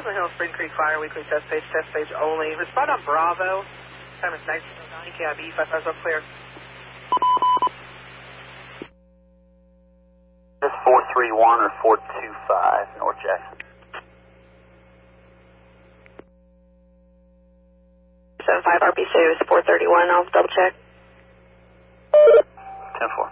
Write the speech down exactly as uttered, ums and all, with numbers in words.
Chestnut Hill Spring Creek Fire, weekly test page, test page only. Respond on Bravo. Time is nineteen oh nine, K I B, five five, clear. This is four three one or four two five, North Jackson. seven five R P C, it was four thirty-one, I'll double check. ten four.